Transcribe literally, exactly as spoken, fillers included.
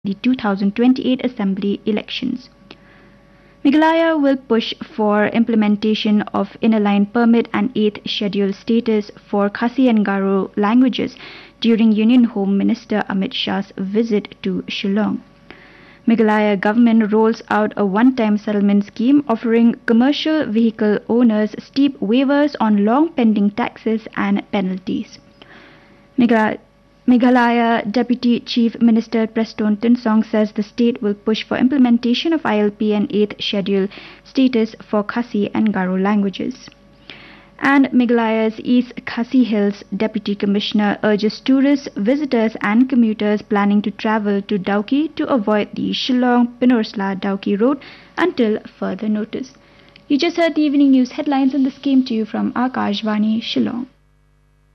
the two thousand twenty-eight Assembly elections. Meghalaya will push for implementation of Inner Line Permit and eighth Schedule status for Khasi and Garo languages during Union Home Minister Amit Shah's visit to Shillong. Meghalaya government rolls out a one-time settlement scheme offering commercial vehicle owners steep waivers on long pending taxes and penalties. Meghalaya Meghalaya Deputy Chief Minister Preston Tinsong says the state will push for implementation of I L P and eighth Schedule status for Khasi and Garo languages. And Meghalaya's East Khasi Hills Deputy Commissioner urges tourists, visitors and commuters planning to travel to Dauki to avoid the Shillong-Pinorsla-Dauki road until further notice. You just heard the evening news headlines, and this came to you from Akashvani, Shillong.